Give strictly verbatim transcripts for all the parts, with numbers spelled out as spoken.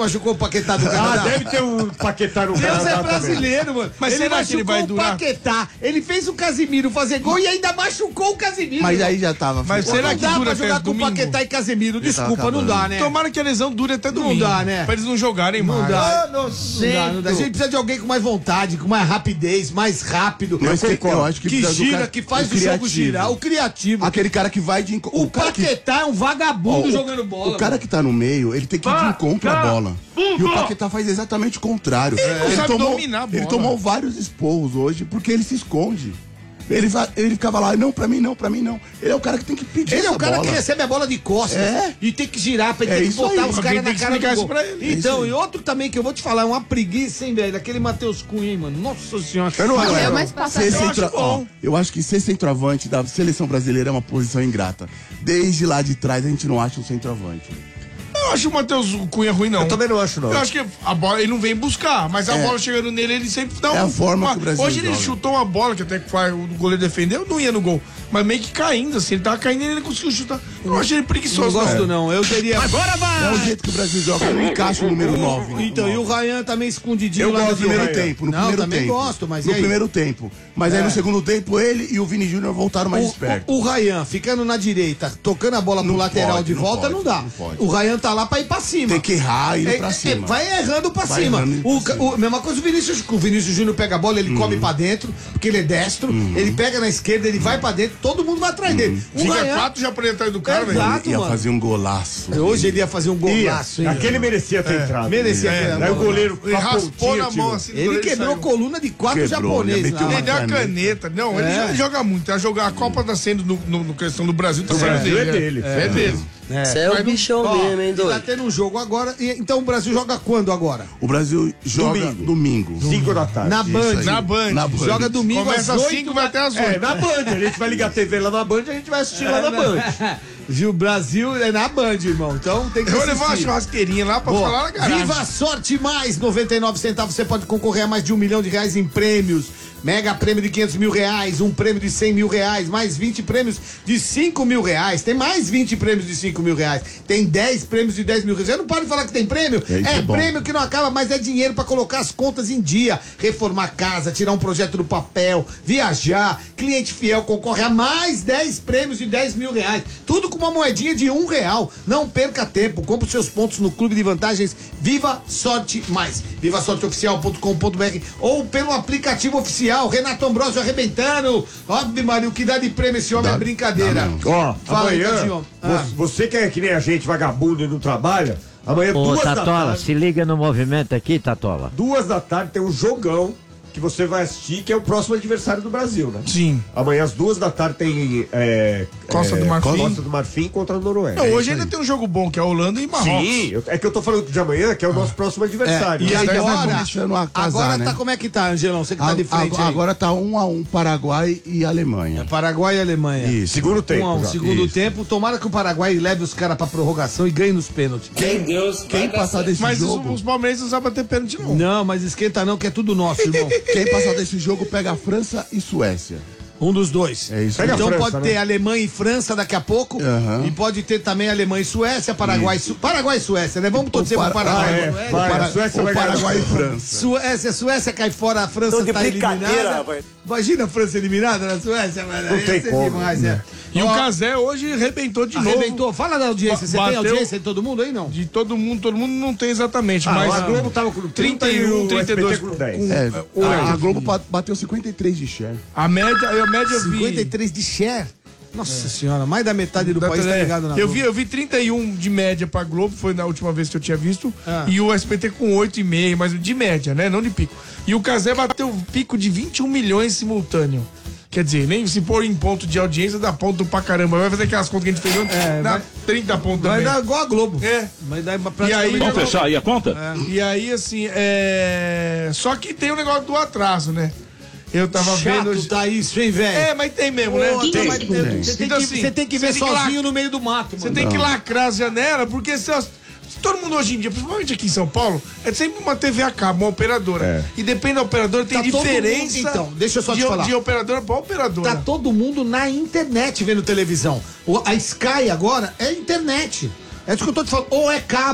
machucou o Paquetá do Canadá? Ah, deve ter um Paquetá no Canadá. Deus é brasileiro, também. Mano. Mas ele será que ele vai durar? O Paquetá, ele fez o Casemiro fazer gol e ainda machucou o Casemiro. Mas aí já tava. Mas será não que dá dura pra jogar até com domingo? Paquetá e Casemiro? Desculpa, não dá, né? Tomara que a lesão dure até domingo. Não dá, né? Pra eles não jogarem não mais. Dá. Ah, não, dá, não dá. A gente precisa de alguém com mais vontade, com mais rapidez, mais rápido. Mas eu, eu acho que, que gira, cara, que faz o, o jogo girar. O criativo. Aquele cara que vai de encontro. O, o Paquetá que... é um vagabundo oh, jogando bola. O cara mano. que tá no meio, ele tem que ir de encontro à bola. E o Paquetá faz exatamente o contrário. Ele, ele, sabe tomou, dominar a bola. ele tomou vários esporros hoje porque ele se esconde. Ele, ele ficava lá, não, pra mim não, pra mim não. Ele é o cara que tem que pedir Ele essa é o cara bola. que recebe a bola de costas é. e tem que girar, pra ele é ter que botar aí. os caras na cara do gol. Pra ele. Então, é e outro também que eu vou te falar, é uma preguiça, hein, velho? Aquele Matheus Cunha, hein, mano? Nossa senhora. Eu não Mas acho. é mais Ser eu, centro... acho Ó, eu acho que ser centroavante da seleção brasileira é uma posição ingrata. Desde lá de trás a gente não acha um centroavante. Eu acho o Matheus Cunha ruim, não. Eu também não acho, não. Eu acho que a bola, ele não vem buscar, mas a é. bola chegando nele, ele sempre dá é um... a forma uma, que o Brasil Hoje ele joga. chutou uma bola, que até que o goleiro defendeu, não ia no gol. Mas meio que caindo, assim, ele tava caindo e ele conseguiu chutar. Eu não acho ele preguiçoso, não. Não gosto, não. não. Eu teria... Agora vai! É o jeito que o Brasil joga, não encaixa o número nove. Né? Então, e o Ryan também escondidinho eu lá gosto no primeiro Ryan. tempo, no não, primeiro também tempo. gosto, mas No e aí? primeiro tempo. Mas é. aí no segundo tempo ele e o Vini Júnior voltaram mais o, espertos. O, o Ryan ficando na direita, tocando a bola pro não lateral pode, de não volta, pode, não dá. não pode. O Ryan tá lá pra ir pra cima. Tem que errar e ir é, pra cima. É, vai errando pra vai cima. Errando O, pra cima. o, mesma coisa o Vinícius. O Vinícius Júnior pega a bola, ele hum. come pra dentro, porque ele é destro. Hum. Ele pega na esquerda, ele hum. vai pra dentro, todo mundo vai atrás hum. dele. O Fica Ryan... quatro já por atrás do cara, velho. Exato, ia mano. fazer um golaço. Hoje ele ia fazer um golaço. Ia. Aquele merecia ter é. entrado. Merecia ter entrado. Aí o goleiro ele raspou na mão assim. Ele quebrou a coluna de quatro Quebrou, japoneses. Ele, ele deu a caneta. Não, ele é. já joga muito. A jogar a Copa tá sendo no, no, no questão do Brasil, tá o sendo Brasil dele. é dele. É, é dele. Você é, é o bichão ó, mesmo, hein, doido? Tá tendo um jogo agora. E, então o Brasil joga quando agora? O Brasil joga domingo. domingo. cinco da tarde. Na Band. Na Band. Na Band. Joga domingo Começa às às oito cinco, vai até às oito. É, na Band. A gente vai ligar a T V lá na Band e a gente vai assistir é, lá na Band. O Brasil é na Band, irmão. Então tem que Eu vou assistir. levar uma churrasqueirinha lá pra Boa. falar na garagem. Viva a Sorte Mais, noventa e nove centavos. Você pode concorrer a mais de um milhão de reais em prêmios. Mega prêmio de quinhentos mil reais, um prêmio de cem mil reais, mais vinte prêmios de cinco mil reais. Tem mais vinte prêmios de cinco mil reais. Tem dez prêmios de dez mil reais. Eu não pode falar que tem prêmio. É, é é prêmio que não acaba, mas é dinheiro pra colocar as contas em dia. Reformar casa, tirar um projeto do papel, viajar. Cliente fiel concorre a mais dez prêmios de dez mil reais. Tudo com uma moedinha de um real. Não perca tempo. Compre os seus pontos no Clube de Vantagens Viva Sorte Mais. viva sorte oficial ponto com ponto br ou pelo aplicativo oficial. Renato Ambrosio arrebentando. Óbvio, Mario, o que dá de prêmio esse homem dá, é brincadeira. Ó, Fala aí, amanhã, Tadinho. Ah. você que é que nem a gente, vagabundo e não trabalha, amanhã Ô, duas Tatola, da tarde... se liga no movimento aqui, Tatola. Duas da tarde tem um jogão que você vai assistir, que é o próximo adversário do Brasil, né? Sim. Amanhã às duas da tarde tem é, Costa é, do Marfim. Costa do Marfim contra a Noruega. Não, hoje ainda tem um jogo bom, que é a Holanda e Marrocos. Sim, eu- é que eu tô falando de amanhã, que é o nosso próximo adversário. É, e Aí já vai agora, começando a casar, agora né? tá como é que tá, Angelão? Você que tá A- de frente a- aí. agora tá um a um Paraguai e Alemanha. Paraguai e Alemanha. Isso. Segundo tempo. Um a um, já. segundo Isso. tempo. Tomara que o Paraguai leve os caras pra prorrogação e ganhe nos pênaltis. Quem, quem passar desse Mas os, jogo, os palmeirenses não sabem bater pênalti, não. Não, mas esquenta não, que é tudo nosso, irmão. quem passar desse jogo pega a França e Suécia. Um dos dois. É isso. Pega a Então França, pode né? ter Alemanha e França daqui a pouco. Aham. E pode ter também Alemanha e Suécia, Paraguai e Su... Paraguai e Suécia, né? Vamos todos O ser pro Para- Paraguai. Ah, é, e Suécia. vai, Para- a Suécia o vai ganhar. Paraguai e França. Suécia, Suécia cai fora, a França Tô de tá brincadeira, eliminada. rapaz. Imagina a França eliminada na Suécia, mano. Não Ia tem ser como, demais, né? E o Ó, Casé hoje arrebentou de novo. arrebentou. Fala da audiência. Você tem Bateu- audiência de todo mundo aí, não? De todo mundo, todo mundo não tem exatamente, Ah, mas... a Globo tava com trinta e um, trinta e dois. com dez. É, o- a, a Globo ba- bateu cinquenta e três de share. A média, a média eu vi... cinquenta e três de share. Nossa senhora, mais da metade do Da- país tá é, ligado na eu Globo. vi, eu vi trinta e um de média pra Globo, foi na última vez que eu tinha visto. Ah. E o S B T com oito vírgula cinco, mas de média, né? Não de pico. E o Casé bateu o pico de vinte e um milhões simultâneo. Quer dizer, nem se pôr em ponto de audiência, dá ponto pra caramba. Vai fazer aquelas contas que a gente fez ontem, É, dá vai- trinta pontos Vai também. dar igual a Globo. É. Vai dar E aí, praticamente... vamos fechar aí a conta? É. E aí, assim, é... Só que tem o negócio do atraso, né? Eu tava Chato vendo... tá isso, hein, velho? É, mas tem mesmo, né? Pô, Tem. mas tem- Você tem, Então, que, assim, você tem que ver você tem que sozinho lá- no meio do mato, Você mano. tem que lacrar as janelas, porque se, as- se todo mundo hoje em dia, principalmente aqui em São Paulo, é sempre uma T V a cabo, uma operadora. É. E depende da operadora, tem Tá todo diferença. mundo- então, deixa eu só de, te falar. de operadora pra operadora. Tá todo mundo na internet vendo televisão. O- A Sky agora é internet. É isso que eu tô te falando. Ou é cabo.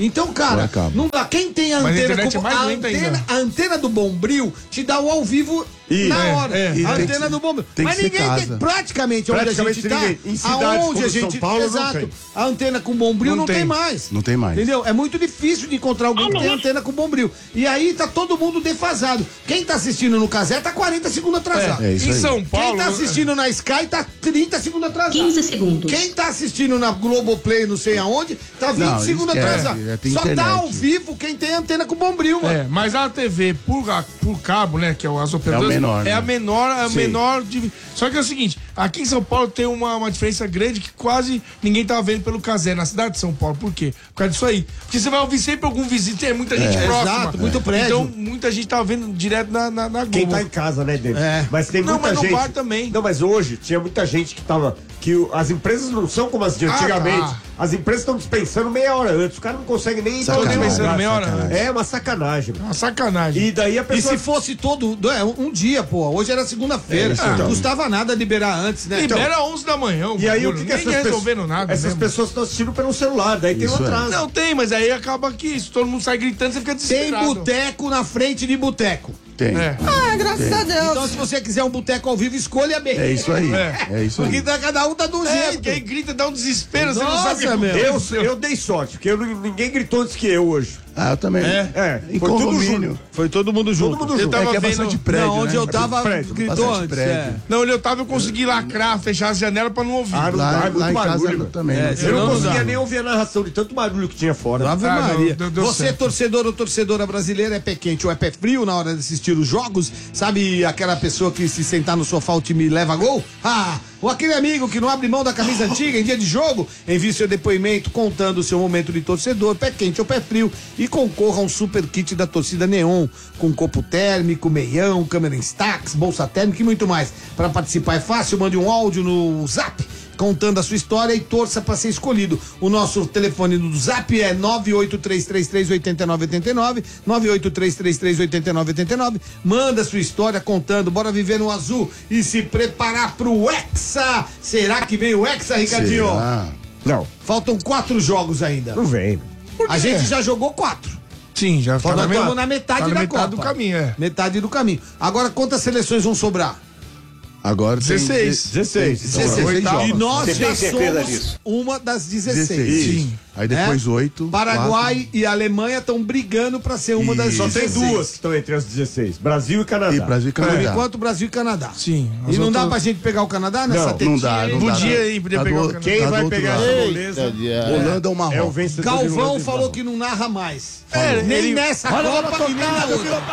Então, cara, não dá. Quem tem a Mas a antena internet como é mais a lenta antena, ainda. a antena do Bombril te dá o ao vivo E- na é, hora. é. a E tem antena que do Bombril. tem Mas que ser ninguém tem, casa. praticamente onde Praticamente a gente tá, ninguém. Em cidades aonde como a São gente, Paulo, não exato, tem. a antena com Bombril não, Não tem. tem. mais. Não tem mais. Entendeu? É muito difícil de encontrar alguém que tem antena com Bombril. E aí tá todo mundo defasado. Quem tá assistindo no Casé tá quarenta segundos atrasado. É isso Em aí. São Paulo. Quem tá assistindo na Sky tá trinta segundos atrasado. quinze segundos. Quem tá assistindo na Globoplay, não sei aonde, tá vinte Não, segundos esquece, atrasado. já tem Só internet. tá ao vivo quem tem antena com Bombril, mano. É, mas a T V por, por cabo, né, que é as operadoras, menor, é a né? menor, a Sim. menor de... Só que é o seguinte, aqui em São Paulo tem uma, uma diferença grande que quase ninguém tá vendo pelo Casé, na cidade de São Paulo. Por quê? Por causa disso aí. Porque você vai ouvir sempre algum vizinho, tem muita gente É, próxima. exato, muito prédio. Então, muita gente tá vendo direto na, na, na Globo. Quem tá em casa, né, Denis? É. Mas tem Não, muita mas no gente. bar também. Não, mas hoje tinha muita gente que tava. Que o- as empresas não são como as de Ah, antigamente. tá. As empresas estão dispensando meia hora antes. O cara não consegue nem Sacanagem, nem dispensando meia hora sacanagem. É uma sacanagem. É uma sacanagem. E daí a E pessoa. se fosse todo é, um, um dia, pô, hoje era segunda-feira. É, isso então. Não custava nada liberar antes, né? Libera às onze da manhã. E aí o bagulho. que, que essas Ninguém pessoas. resolvendo nada. Essas mesmo. pessoas estão assistindo pelo celular. Daí tem um Isso é. atraso. Não tem, mas aí acaba que isso. Todo mundo sai gritando, você fica Tem desesperado. boteco na frente de boteco. Tem. É. Ah, graças a Deus. Então, se você quiser um boteco ao vivo, escolha bem. É isso aí. É. É, isso Porque aí. tá- cada um tá de um É, jeito. porque aí grita, dá um desespero, você não Nossa, sabe o que meu. Eu, aconteceu. eu dei sorte, porque eu não- ninguém gritou antes que eu hoje. Ah, eu também. É, Em foi tudo condomínio. junto. Foi todo mundo junto. Todo mundo Eu junto. tava É que é vendo- bastante prédio, não, onde né? eu tava, prédio, gritou bastante antes. prédio. É. Não, onde eu tava, eu consegui lacrar, fechar as janelas pra não ouvir. Ah, não Lá, dá, é lá muito em casa barulho, eu mano. também. É, não Eu tem. não Não conseguia dá. nem ouvir a narração de tanto barulho que tinha fora. Ave Ah, Maria. não, deu- deu Você, certo. torcedor ou torcedora brasileira, é pé quente ou é pé frio na hora de assistir os jogos? Sabe aquela pessoa que se sentar no sofá o time leva gol? Ah, ou aquele amigo que não abre mão da camisa antiga em dia de jogo? Envie seu depoimento contando o seu momento de torcedor, pé quente ou pé frio, e concorra a um super kit da torcida Neon, com copo térmico, meião, câmera Instax, bolsa térmica e muito mais. Para participar é fácil, mande um áudio no Zap contando a sua história e torça para ser escolhido. O nosso telefone do Zap é nove oito três três três oito nove oito nove, nove oito três três três oito nove oito nove. Manda sua história contando, bora viver no azul e se preparar pro Hexa. Será que vem o Hexa, Ricardinho? Será? Não, Faltam quatro jogos ainda. não vem. A gente já jogou quatro. Sim, já tá Nós na, estamos na metade tá na da metade Copa. do caminho, é. Metade do caminho. Agora, quantas seleções vão sobrar? Agora tem dezesseis. dezesseis. Então, dezesseis. oitava. E nós Você já tem certeza somos disso? uma das dezesseis. dezesseis. Sim. Aí depois É? oito. Paraguai e Alemanha estão brigando para ser uma das Isso. Só tem dezesseis. duas que estão entre as dezesseis: Brasil e Canadá. E Brasil e Por Canadá. enquanto, Brasil e Canadá. Sim. E As não dá outras- pra gente pegar o Canadá nessa Não, tetinha Não dá, aí? não dá. Podia não. aí, podia Tá pegar do- o Canadá. Quem tá do vai outro pegar lado. essa moleza? Holanda ou Marrocos? É o vencedor de Galvão Holanda e falou Marrocos. que não narra mais. É, nem ele- nessa Copa e nem na outra.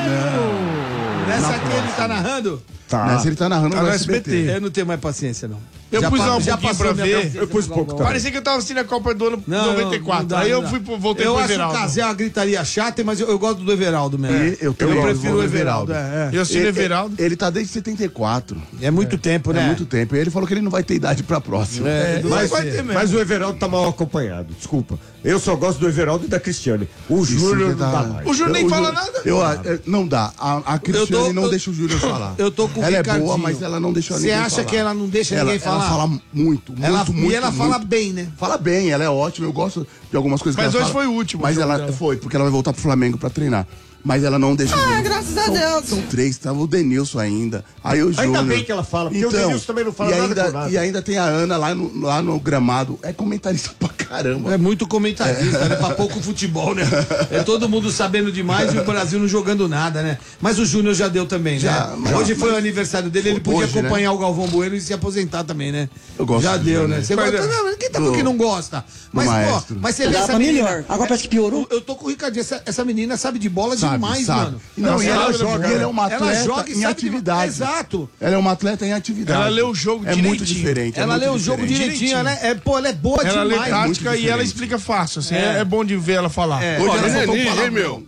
Nessa aqui ele tá narrando? Tá. Nessa ele tá narrando Tá no no S B T. S B T. Eu não tenho mais paciência, não. Eu pus pa- lá um pouquinho passou pra minha ver. paciência Eu pus com o pouco Galvão. também. Parecia que eu tava assistindo a Copa do ano Não, noventa e quatro. não dá, aí não eu dá. fui, pro- voltei eu pro acho Everaldo. o Casé uma gritaria chata, mas eu, eu gosto do Everaldo mesmo. E eu também eu gosto prefiro do o Everaldo. Everaldo. É, Eu assisti o Ele- Everaldo. Ele tá desde setenta e quatro. é. É muito tempo, né? É muito tempo. E ele falou que ele não vai ter idade pra próxima. É, não vai Mas, ser. ter mesmo. mas o Everaldo tá mal acompanhado, desculpa. Eu só gosto do Everaldo e da Cristiane. O Isso Júnior que não tá- dá mais. O Júnior nem Eu- fala eu- nada. Eu, é, não dá. A, a Cristiane Eu tô- não eu- deixa o Júnior falar. Eu tô com o Ela é Ricardinho. boa, mas ela não deixa Você ninguém acha falar. que ela não deixa ela, ninguém falar? Ela fala muito, muito, Ela, muito, e ela muito. fala bem, né? Fala bem, ela é ótima, eu gosto de algumas coisas que Mas ela hoje fala. foi o último Mas jogo ela dela. foi, porque ela vai voltar pro Flamengo pra treinar. Mas ela não deixa o Júnior. graças a São- Deus. São três, tava o Denilson ainda. Aí o Júnior. bem que ela fala, porque o Denilson também não fala e nada ainda, por nada. E ainda tem a Ana lá no, lá no gramado. É comentarista pra caramba. É muito comentarista, né? Pra pouco futebol, né? É todo mundo sabendo demais e o Brasil não jogando nada, né? Mas o Júnior já deu também, Já, né? mas- Hoje foi o aniversário dele, ele podia Hoje, né? acompanhar o Galvão Bueno e se aposentar também, né? Eu gosto Já do deu, Júnior. né? Você Mas, gosta? é, Não, quem tá porque não gosta? Mas, pô, maestro. mas você vê Dá essa pra menina. melhor. Agora parece que piorou. Eu tô com o Ricardinho, essa, essa menina sabe de bola Sabe, demais, sabe. mano. Não, Não, e ela ela joga, joga, e ele é uma ela atleta joga e em sabe atividade. de- Exato. Ela é uma atleta em atividade. Ela lê o jogo É direitinho. muito diferente. é Ela muito lê o jogo diferente. direitinho, né? É, pô, ela é boa Ela lê demais. tática e ela diferente. explica fácil. Assim, É. é. é bom de ver ela falar. É. Hoje Olha, ela né, faltou Nini, um hein, palavrão. meu?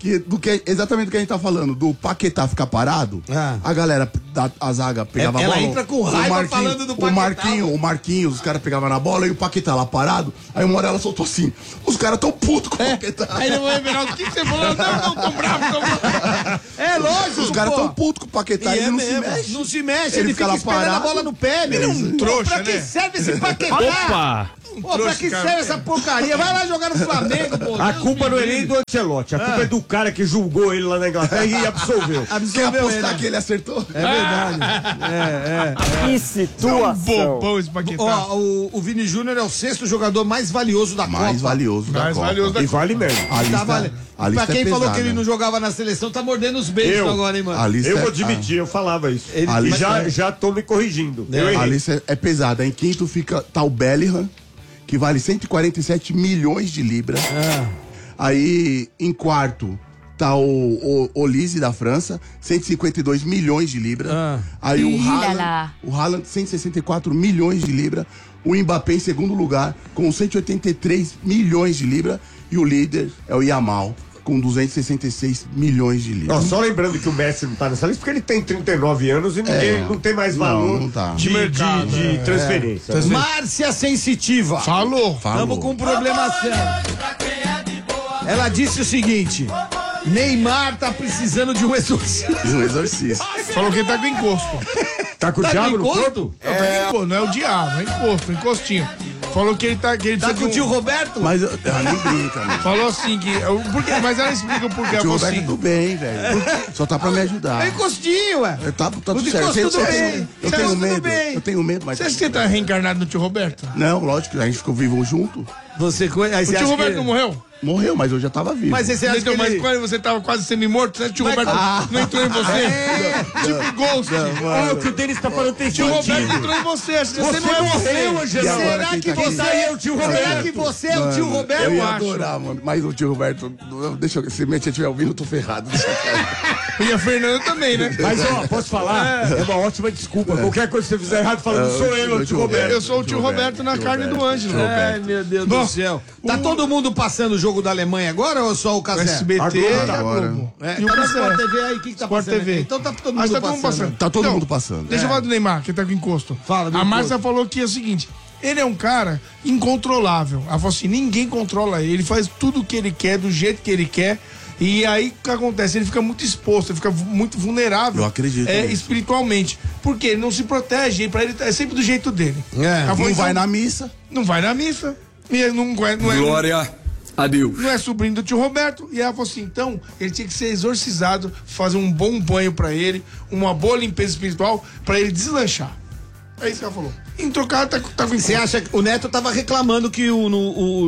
que, do que exatamente do que a gente tá falando, do Paquetá ficar parado, Ah. a galera da a zaga pegava Ela a bola. entra com o raiva Marquinhos- falando do O Paquetá, Marquinhos, mano. o Marquinhos, os caras pegavam na bola e o Paquetá lá parado. Aí uma hora ela soltou assim: os caras tão putos com o Paquetá. Aí ele vai virar, o que que você falou? Não, não, tô bravo, tô bravo. É lógico, Os caras pô. tão putos com o Paquetá, E ele é não mesmo. se mexe. Não se mexe, Ele ele, fica fica lá esperando a parado. bola no pé, meu. Ele é um trouxa, Pra que né? serve esse Paquetá? Opa! Pô, pra trouxa, que cara. serve essa porcaria? Vai lá jogar no Flamengo, pô. A Deus culpa me não é livre. nem do Ancelotti, a culpa é do cara que julgou ele lá na Inglaterra e absolveu. Quer Absolveu apostar ele. que ele acertou? É verdade. Que É um situação. bobão esse Paquetá. Ó, o, o Vini Júnior é o sexto jogador mais valioso da Mais Copa. valioso da Mais Copa. valioso da E vale mesmo. A lista, Tá vale. a lista Pra quem é falou pesada. que ele não jogava na seleção, tá mordendo os beijos Eu. agora, hein, mano? A lista Eu é- vou admitir, eu falava isso. Ele- e mas- já, já tô me corrigindo. Eu A errei. lista é, é pesada. Em quinto fica tá o Bellingham, que vale cento e quarenta e sete milhões de libras. Aí, em quarto, tá o, o Olise da França, cento e cinquenta e dois milhões de libras. Ah. Aí o Ih, Haaland, lá, lá. o Haaland, cento e sessenta e quatro milhões de libras. O Mbappé em segundo lugar, com cento e oitenta e três milhões de libras. E o líder é o Yamal, com duzentos e sessenta e seis milhões de libras. Ó, só lembrando que o Messi não tá nessa lista porque ele tem trinta e nove anos e ninguém, É. não tem mais Não, valor não tá. de, De mercado, de- de é. transferência. Márcia Sensitiva. Falou. Falou. Tamo com um problema sério. Ela disse o seguinte: Neymar tá precisando de um exorcismo. Um exorcista. Falou que ele tá com encosto. Tá com o Tá diabo com no encosto? corpo? Não, tá com encosto, não é o diabo, é encosto, encostinho. Falou que ele tá. Que ele Tá precisa com o de tio um- Roberto? Mas eu, ela nem brinca, mano. Falou assim que. Por quê? Mas ela explica o porquê. O Ela tio falou Roberto assim. tudo bem, velho. Só tá pra me ajudar. É encostinho, ué. Eu tá, tá O tudo de certo. encosto Eu, tudo eu bem. tenho, eu Encosto tenho tudo medo. bem. Eu tenho medo, mas. Você acha que ele tá reencarnado no tio Roberto? Não, lógico, a gente ficou vivo junto. Você, co- aí O você tio acha Roberto que... não morreu? Morreu, mas eu já tava vivo. Mas você acha Então, que mas ele... quando você tava quase semi-morto, você acha que o tio Roberto Ah. não entrou em você? Tipo Ghost. Olha o que o Denis tá falando, tem O tio Roberto sentido. entrou em você, acha que você, Você não é morreu, você. Angelão. E agora Será quem que tá aqui? você Aí é o tio Será Roberto. que você é o tio Mano, Roberto? Eu ia acho. adorar, mano. Mas o tio Roberto, deixa eu. Se minha tia estiver ouvindo, eu tô ferrado. Deixa quieto. E a Fernanda também, né? Mas ó, posso falar? É uma ótima desculpa. Qualquer coisa que você fizer errado, falando, É, sou o eu, tio- o tio Roberto. Eu sou o tio Roberto na tio carne Roberto, do Ângelo. Ai, meu Deus do Bom, céu. Tá o- todo mundo passando o jogo da Alemanha agora ou só o O Casé? S B T Agora, e a agora. Globo. É, E o tá no Casé. Sport T V aí, o que que tá Sport passando? T V. Então tá todo mundo Acho que tá todo passando. mundo passando. Tá todo Então, mundo passando. Deixa eu falar do Neymar, que tá com encosto. Fala do A Márcia encosto. falou que é o seguinte: ele é um cara incontrolável. Ela falou assim: ninguém controla ele, ele faz tudo o que ele quer, do jeito que ele quer. E aí o que acontece? Ele fica muito exposto, ele fica vu- muito vulnerável. Eu acredito É, nisso. espiritualmente. Porque ele não se protege, pra ele é sempre do jeito dele. É. Ela falou, Não vai então, na missa. Não vai na missa. E ele não, é- não é, Glória a Deus. não é sobrinho do tio Roberto. E ela falou assim: então, ele tinha que ser exorcizado, fazer um bom banho pra ele, uma boa limpeza espiritual, pra ele deslanchar. É isso que ela falou. Em trocar, tá, tá com Você acha que o Neto tava reclamando que o, no-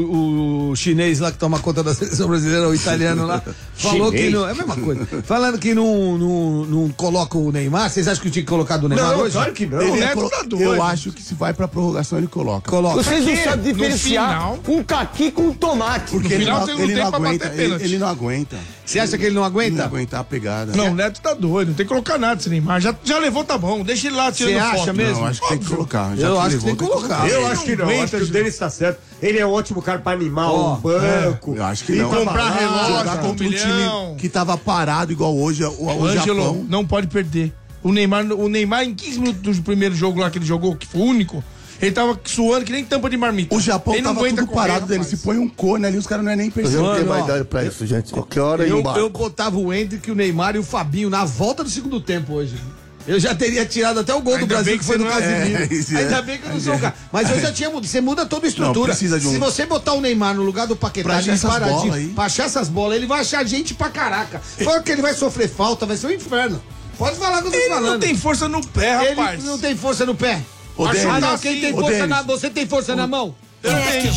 o, o chinês lá que toma conta da seleção brasileira, o italiano lá, falou Chinês? que não. É a mesma coisa. Falando que não, não, não coloca o Neymar. Vocês acham que tinha que colocar do Neymar Não, hoje? claro que não. Ele Ele Neto colo- tá doido. Eu acho que se vai pra prorrogação, ele coloca. Coloca. Vocês não quê? sabem No diferenciar final- um caqui com tomate. Porque No ele final não, tem um ele não tempo pra aguenta. bater Ele, pênalti. ele não aguenta. Você acha que ele não Ele não aguenta? aguentar a pegada. Não, o Neto tá doido, não tem que colocar nada esse Neymar. Já, já levou, tá bom. Deixa ele lá tirando Você acha foto. mesmo? Não, acho que tem que colocar. Já Eu acho que levou, tem que colocar. Eu Ele acho que não não, aguenta, acho que o gente. Denis tá certo. Ele é um ótimo cara pra animar Ó, um banco. Eu acho que E não. comprar trabalhar. relógio. Jogar um contra um milhão. time que tava parado igual hoje, o, o, O Ângelo Japão. não pode perder. O Neymar, o Neymar, em quinze minutos do primeiro jogo lá que ele jogou, que foi o único, ele tava suando que nem tampa de marmita. O Japão ele não tava aguenta tudo correr, parado dele. rapaz. Se põe um cone ali, os caras não é nem perceber. Mano, Vai ó, dar pra isso, gente. Qualquer hora Eu, embaixo. eu botava o Hendrick, o Neymar e o Fabinho na volta do segundo tempo hoje. Eu já teria tirado até o gol do Ainda Brasil bem que, que foi você no não é- Casemiro. É, isso é. Ainda bem que eu não sou o cara. Mas eu já tinha mudado. Você muda toda a estrutura. Não, precisa de um- Se você botar o Neymar no lugar do Paquetá, Pra achar essas paradinho, bolas aí. pra achar essas bolas, ele vai achar gente pra caraca. Fala que ele vai sofrer falta, vai ser um inferno. Pode falar o que eu tô Ele falando. não tem força no pé, Ele rapaz. não tem força no pé. Ô, Acho Denis, Ah, não, assim, quem tem ô, força Denis. na você tem força na mão? Ah, é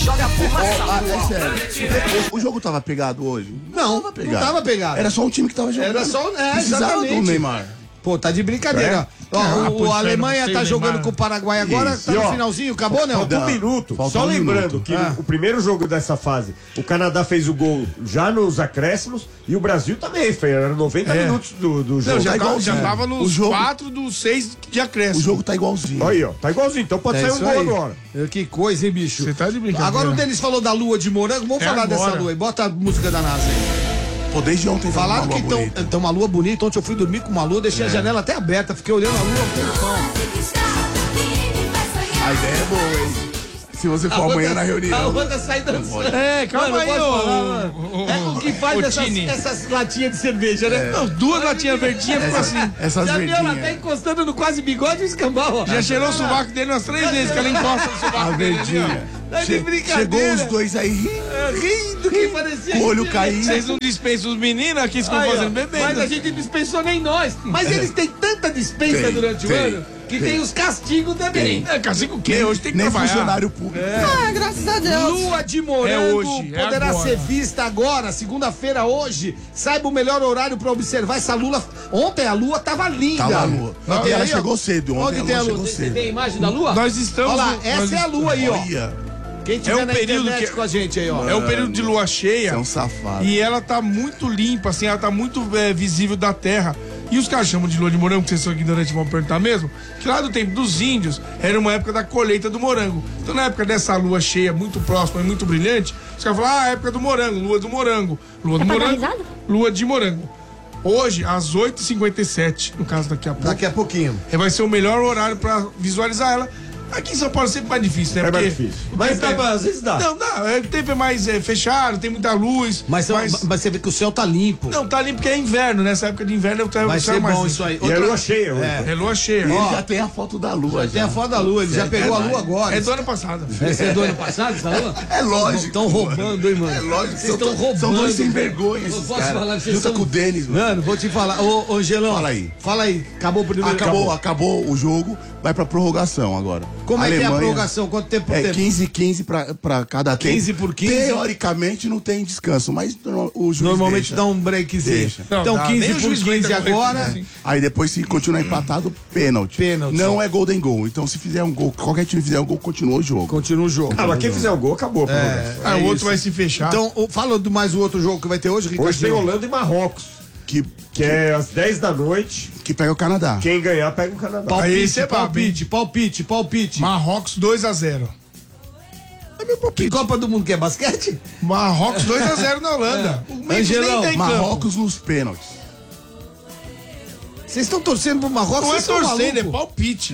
sério. O, o jogo tava pegado hoje? Não, tava não tava pegado. Era só um time que tava jogando. Era só- é, Precisava exatamente. do Neymar. Pô, tá de brincadeira. Ó, Ah, o, pô, o- a Alemanha sei, tá sei, jogando Neymar. com o Paraguai agora, Isso. tá E, no ó, finalzinho, acabou, não? Falta um minuto. Falta Só um lembrando minuto. que Ah. o primeiro jogo dessa fase, o Canadá fez o gol já nos acréscimos e o Brasil também fez. Eram noventa É. minutos do, do Não, jogo. já, Tá tava, já igualzinho. tava nos O jogo- quatro dos seis de O acréscimo. jogo tá igualzinho. Aí, ó. Tá igualzinho. Então pode É sair um isso gol aí. agora. Que coisa, hein, bicho? Você tá de brincadeira. Agora o Denis falou da lua de morango, vamos É falar agora. dessa lua aí. Bota a música da NASA aí. Pô, desde ontem tá Falaram uma que lua bonita. estão uma lua bonita. Ontem eu fui dormir com uma lua, deixei a janela até aberta, fiquei olhando a lua um tempão. A ideia é boa, hein? Se você for amanhã na A reunião. outra sai dançando. É, calma Mano, aí, posso ô. falar, mano? É o que faz ô, essas, Tini. essas latinhas de cerveja, né? Não, duas latinhas verdinhas ficou assim. Essas Já viu ela até verdinhas. encostando no quase bigode e escambau, ó. Já cheirou o sovaco dele umas três vezes, que ela encosta no A sovaco dele ali, verdinha. ó. Tá de Che- brincadeira. Chegou os dois aí rindo, É, rindo que parecia. com o olho que- caindo. Vocês não dispensam os meninos aqui, ficam Aí, ó, fazendo bebendo. Mas a gente dispensou nem nós. Mas eles têm tanta dispensa Tem, durante o tem, ano que tem, os castigos também. É, cacique o quê? Hoje tem que Nem trabalhar. funcionário público. Ah, graças a Deus. Lua de morango É hoje, é poderá agora. ser vista agora, segunda-feira hoje. Saiba o melhor horário pra observar essa lua. Ontem a lua tava linda. Tava a lua. Não, E ela aí, ó. chegou cedo. Ontem Onde tem a lua? chegou Tem, cedo. tem a imagem da lua? Nós estamos... Olha lá, nós essa é a lua aí, ó. Olha, Quem tiver É um na período internet que- com a gente aí, ó. É o período de lua cheia. é um safado. E ela tá muito limpa, assim, ela tá muito é, visível da terra. E os caras chamam de lua de morango, que vocês são ignorantes, vão perguntar mesmo, que lá do tempo dos índios, era uma época da colheita do morango. Então, na época dessa lua cheia, muito próxima e muito brilhante, os caras falam, ah, época do morango, lua do morango. Lua do pra dar morango, risada? lua de morango. Hoje, às oito e cinquenta e sete, no caso daqui a pouco, Daqui a pouquinho. é, vai ser o melhor horário pra visualizar ela. Aqui em São Paulo é sempre mais difícil, né? É mais Porque difícil. o Mas tempo dá é- pra- às vezes dá. Não, não, é, o tempo é mais é, fechado, tem muita luz. Mas, mas... mas você vê que o céu tá limpo. Não, tá limpo porque é inverno, nessa época de inverno eu Vai ser bom isso aí. E é Outra- lua cheia hoje. É lua cheia. Ele Ó, já tem a foto da lua. Tem a foto da lua, ele já pegou a lua agora. É do ano passado. Esse é do ano passado, essa lua? É lógico. Estão roubando, hein, mano? É lógico. Vocês São, estão to- roubando. são dois sem vergonha Eu esses posso caras. falar que vocês Junta são- com o Denis, mano. Mano, vou te falar. Ô, ô Angelão. Fala aí. Fala aí. Acabou o primeiro. Acabou, acabou o jogo, vai pra prorrogação agora. Como é que é a Alemanha- prorrogação? Quanto tempo por É tempo? quinze quinze pra, pra cada tempo. quinze por quinze? Teoricamente não tem descanso, mas no- o juiz Normalmente deixa. dá um breakzinho. Deixa. Não, Então dá. Nem quinze o por juiz aguenta quinze correr agora. assim. Aí depois, se continuar empatado, pênalti. Pênalti. Não é golden goal. Então, se fizer um gol, qualquer time fizer um gol, continua o jogo. Continua o jogo. Ah, mas quem fizer o gol, acabou. pelo menos. Ah, o outro isso. vai se fechar. Então, o- fala do mais o outro jogo que vai ter hoje, Ricardo. Hoje tem Holanda e Marrocos, Que, que é às dez da noite. que pega o Canadá. Quem ganhar, pega o Canadá. Aí Palpite, esse é palpite, palpite, palpite. Marrocos dois a zero. Que Copa do Mundo que é basquete? Marrocos dois a zero na Holanda. O Memphis Angelão, nem tem campo. Marrocos nos pênaltis. Vocês estão torcendo pro Marrocos? Não é Vocês são torcendo, é malucos. palpite.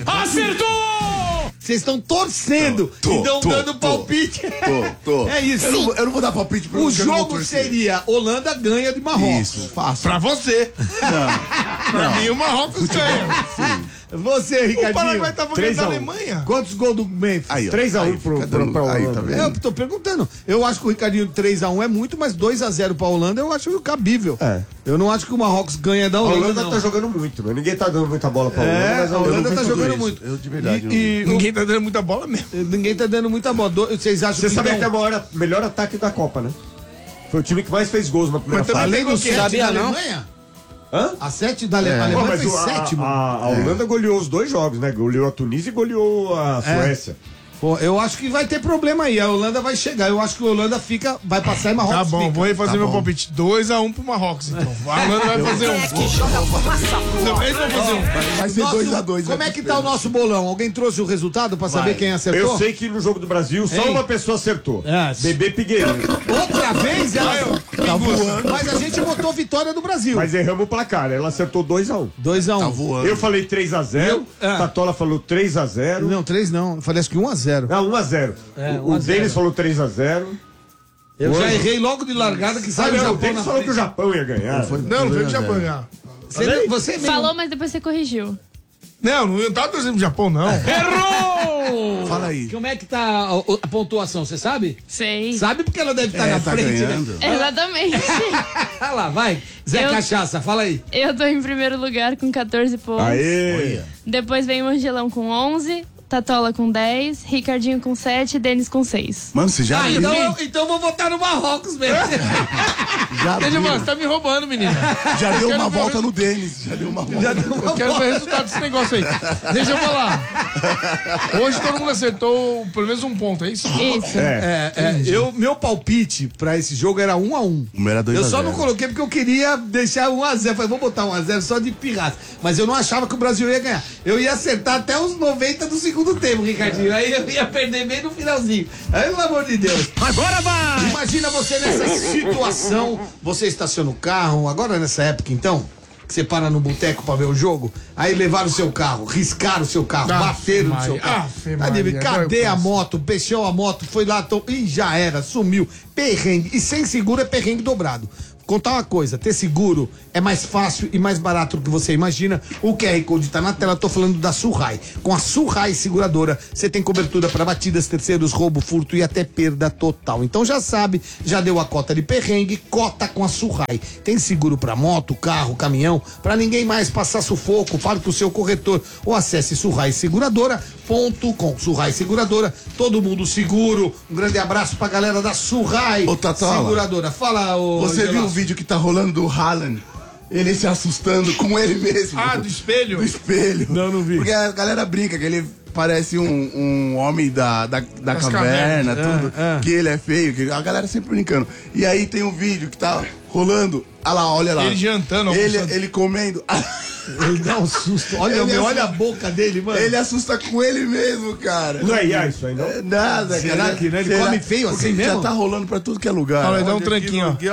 Vocês estão torcendo Tô, e estão tô, dando tô, palpite. Tô, tô. É isso. Eu não, vou- eu não vou dar palpite pro O que eu não vou jogo torcer. seria Holanda ganha de Marrocos. Isso, fácil. Pra você. Pra mim, o Marrocos ganha. Você, O Ricardinho. Paraguai tava ganhando três da a um. Alemanha. Quantos gols do Memphis? Aí, ó. três a um Aí, pro- fica pro- dando- pra aí, Holanda. tá Eu vendo? tô perguntando. Eu acho que o Ricardinho três a um é muito, mas dois a zero pra Holanda eu acho cabível. É. Eu não acho que o Marrocos ganha da A Holanda. Holanda não. tá jogando muito, né? Ninguém tá dando muita bola pra Holanda, É, mas a a Holanda Holanda vi tá tudo jogando isso. muito. Eu de verdade não E, e o- Ninguém tá dando muita bola mesmo. ninguém tá dando muita bola. Do- Vocês acham Você que sabe dão- que é o maior, melhor ataque da Copa, né? Foi o time que mais fez gols na primeira Mas também fase. Além do Pegou quem? sete Sabia da não? Alemanha? Hã? A sete da Ale- É. a Pô, Alemanha mas foi o- a, sétimo. a, a Holanda goleou os dois jogos, né? Goleou a Tunísia e goleou a Suécia. Pô, eu acho que vai ter problema aí. A Holanda vai chegar. Eu acho que a Holanda fica, vai passar e Marrocos Tá bom, fica. vou refazer Tá meu bom. palpite. dois a um pro Marrocos, então. A Holanda vai fazer um. Não, eles vão fazer um. Vai ser Nosso- dois a dois. Como é que tá o nosso bolão? Alguém trouxe o resultado pra saber quem acertou? Eu sei que no jogo do Brasil só Ei. uma pessoa acertou. É. Bebê Pigueirinho. Outra vez ela Tá voando. Mas a gente botou vitória do Brasil. Mas erramos o placar. Ela acertou dois a um. dois a um. Tá voando. Eu falei três a zero. Eu- ah. Tatola falou três a zero. Não, três não. Eu falei acho que um a zero. Não, um a zero. É, o um a o zero. Denis falou três a zero. Eu já Hoje- errei logo de largada que Ah, sai o não, o Japão Denis na falou que o frente. Japão ia ganhar. Não, não foi pro Japão ganhar. Você, você mesmo. Falou, mas depois você corrigiu. Não, não tava torcendo pro Japão, não. Fala aí. Como é que tá a, a pontuação, você sabe? Sei. Sabe porque ela deve estar É, na tá frente, ganhando. né? Exatamente. Olha lá, vai. Zé Eu- Cachaça, fala aí. Eu tô em primeiro lugar com catorze pontos. Aê! Depois vem o Angelão com onze, Tatola com dez, Ricardinho com sete e Denis com seis. Mano, você já Ah, viu? então, eu- então eu vou votar no Marrocos mesmo. Já, Deixa, viu? mano, você tá me roubando, menina. Já deu quero uma ver- volta no Denis. Já deu uma volta. Eu quero ver o resultado desse negócio aí. Deixa eu falar. Hoje todo mundo acertou pelo menos um ponto, é isso? Isso. É, é, eu, meu palpite pra esse jogo era um a um. O meu era dois Eu a só zero. não coloquei porque eu queria deixar um a zero. Falei, vou botar um a zero só de pirraça. Mas eu não achava que o Brasil ia ganhar. Eu ia acertar até os noventa do segundo segundo tempo, Ricardinho. Aí eu ia perder bem no finalzinho. Aí, pelo amor de Deus. Agora vai! Imagina você nessa situação, você estaciona o carro, agora nessa época então, que você para no boteco pra ver o jogo, aí levaram o seu carro, riscaram o seu carro, Aff, bateram no seu Maria, carro. aff, Cadê, Maria, cadê vai, a eu moto? Peixou a moto, foi lá, to... e já era, sumiu. Perrengue. E sem seguro é perrengue dobrado. Contar uma coisa, ter seguro é mais fácil e mais barato do que você imagina. O Q R Code tá na tela, tô falando da Surrai. Com a Surrai Seguradora, você tem cobertura para batidas, terceiros, roubo, furto e até perda total. Então já sabe, já deu a cota de perrengue, cota com a Surrai. Tem seguro para moto, carro, caminhão, para ninguém mais passar sufoco. Fale com o seu corretor ou acesse surrai seguradora ponto com. Surrai Seguradora, todo mundo seguro. Um grande abraço pra galera da Surrai Ô, Tatola, Seguradora. Fala, ô Você viu o Gelas. vídeo que tá rolando do Haaland? Ele se assustando com ele mesmo. Ah, do espelho? Do espelho. Não, não vi. Porque a galera brinca que ele parece um, um homem da, da, da Das caverna, cavernas. tudo. Ah, ah. Que ele é feio, que a galera sempre brincando. E aí tem um vídeo que tá rolando. Olha lá, olha lá. Ele jantando, Ele, almoçando. ele comendo. Ele dá um susto. Olha, Ele meu, assusta- olha a boca dele, mano. Ele assusta com ele mesmo, cara. Não é I A isso aí, não? É nada, Será cara. que não? Ele come feio Porque assim já mesmo? tá rolando pra tudo que é lugar. Olha, dá um Olha tranquinho, ó. aqui,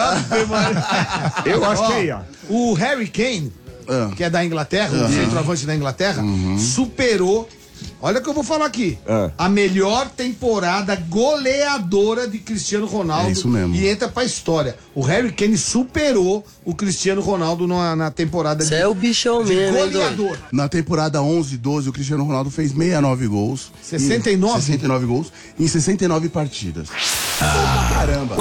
ó. Eu acho Ó, que é I A. O Harry Kane, Ah. que é da Inglaterra, o centroavante da Inglaterra, superou. Olha o que eu vou falar aqui. Ah. A melhor temporada goleadora de Cristiano Ronaldo. É isso mesmo. E entra pra história. O Harry Kane superou o Cristiano Ronaldo na, na temporada Você é o bichão de mesmo, hein, doido? goleador. Na temporada onze, doze, o Cristiano Ronaldo fez sessenta e nove gols. sessenta e nove? Em, sessenta e nove gols em sessenta e nove partidas. Ah, caramba.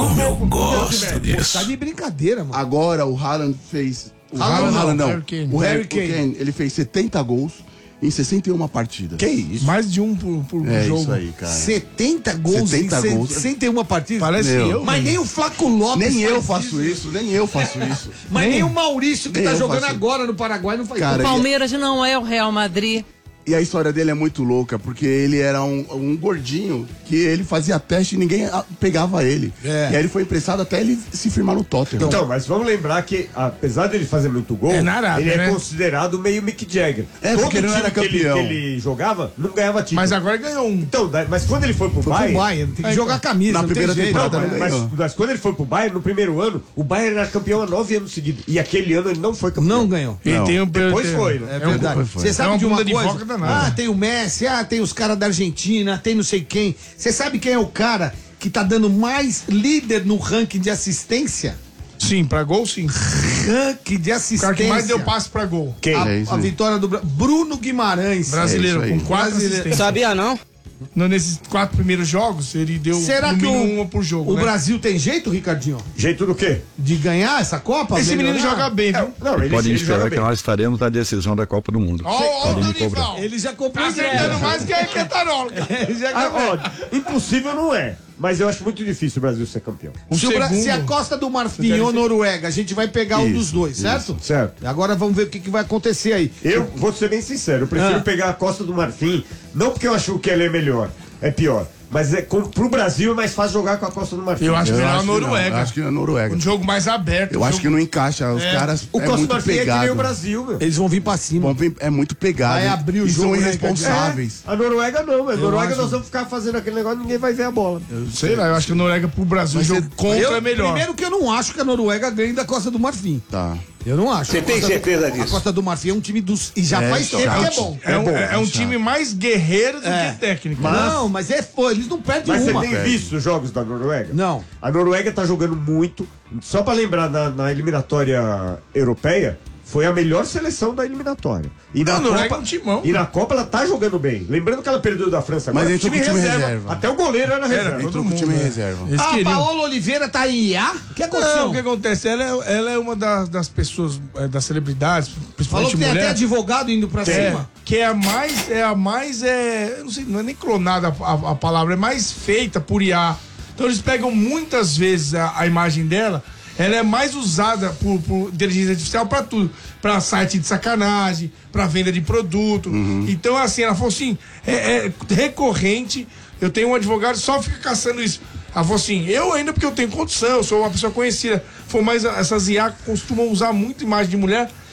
Tá de brincadeira, mano. Agora o Haaland fez... O Haaland Haaland, não, Haaland não. Harry Kane. O Harry Harry Kane. Kane, ele fez setenta gols em sessenta e uma partidas. Que isso? Mais de um por, por É jogo. isso aí, cara. setenta gols setenta em gols. sessenta e uma partidas. Parece Meu. eu. Mas nem o Flaco Lopes Nem eu faz faço isso, nem eu faço isso. Mas nem o Maurício, que Nem tá eu jogando faço. agora no Paraguai, não faz Cara, isso. Palmeiras não é o Real Madrid. E a história dele é muito louca, porque ele era um, um gordinho que ele fazia teste e ninguém ah, pegava ele. É. E aí ele foi emprestado até ele se firmar no Tottenham. Então, mas vamos lembrar que, apesar dele fazer muito gol, É na Arábia, ele é né? considerado meio Mick Jagger. É, porque ele não time era que ele- campeão. Que ele, jogava, não ganhava título. Mas agora ganhou um. Então, da- mas quando ele foi pro Foi pro Bayern... Bayern, tem que jogar camisa, Na não tem primeira jeito. temporada, Não, né? mas, ganhou. mas, mas quando ele foi pro Bayern, no primeiro ano, o Bayern era campeão há nove anos seguidos. E aquele ano ele não foi campeão. Não ganhou. Ele Não. tem um Depois tem- foi, né? É um- verdade. foi. Você sabe É uma de uma bunda de coisa? foca danada. Ah, tem o Messi, ah, tem os caras da Argentina, tem não sei quem. Você sabe quem é o cara que tá dando mais líder no ranking de assistência? Sim, pra gol, sim. Ranking de O assistência. cara que mais deu passe pra gol. Quem? A, É isso a aí. vitória do Bra- Bruno Guimarães. Brasileiro, É isso aí. com quatro Brasileiro. assistências. Sabia não? No, nesses quatro primeiros jogos, ele deu Será no que mínimo o, uma por jogo, o né? Brasil tem jeito, Ricardinho, Jeito do quê? de ganhar essa Copa? Esse menino Melhorar? joga bem, viu? Não, ele, Podem ele joga esperar bem. que nós estaremos na decisão da Copa do Mundo. Ó, ó, o Podem me Dorival. cobrar. Ele já comprou Tá acertando mais que a Quetarola. Ele já Ah, comprou. ó, impossível não é. Mas eu acho muito difícil o Brasil ser campeão. O Se, o Bra- segundo- se a Costa do Marfim ou Noruega, a gente vai pegar um Isso, dos dois, certo? Certo. Agora vamos ver o que, que vai acontecer aí. Eu vou ser bem sincero, eu prefiro Ah. pegar a Costa do Marfim, não porque eu acho que ela é melhor, é pior. Mas é, com, pro Brasil é mais fácil jogar com a Costa do Marfim. Eu acho Eu melhor a acho que não, Noruega. eu acho que é a Noruega. Um jogo mais aberto. Eu um acho jogo- que não encaixa. Os É. caras O é Costa do muito Marfim é que nem o pegado. Brasil, meu. Eles vão vir pra cima. Bom, é muito pegado. Vai abrir o e jogo, são né, irresponsáveis. A Noruega não, a Noruega acho- nós vamos ficar fazendo aquele negócio e ninguém vai ver a bola. Sei lá, eu acho que a Noruega pro Brasil, o jogo contra Eu- é melhor. Primeiro que eu não acho que a Noruega ganhe da Costa do Marfim. Tá. Eu não acho. Você A tem Costa do- certeza A disso? Costa do Marfim é um time dos... E já É, faz então, tempo é que um é bom. É, um, bom, é um time mais guerreiro do É. que técnico. Não, mas é... Pô, eles não perdem Mas você uma. tem visto os jogos da Noruega? Não. A Noruega tá jogando muito. Só pra lembrar, na, na eliminatória europeia, foi a melhor seleção da eliminatória. E Não, na a Noruega Copa, é um timão. E na Copa ela tá jogando bem. Lembrando que ela perdeu da França agora. Mas entrou com o time reserva. Até o goleiro era reserva. todo Entrou com o mundo, time né? reserva. Eles A queriam. Paola Oliveira tá em I A? O que aconteceu? Não, o que acontece? Ela é, ela é uma das, das pessoas, é, das celebridades, Falou principalmente que tem mulher. até advogado indo pra É, cima. que é a mais, é a mais, é, eu não sei, não é nem clonada a, a- a palavra, é mais feita por I A. Então eles pegam muitas vezes a, a imagem dela, ela é mais usada por, por inteligência artificial pra tudo, pra site de sacanagem, pra venda de produto. Então assim, ela falou assim, é, é recorrente, eu tenho um advogado que só fica caçando isso. Ela falou assim, eu ainda porque eu tenho condição, eu sou uma pessoa conhecida, foi mais essas I A costumam usar muito imagem de mulher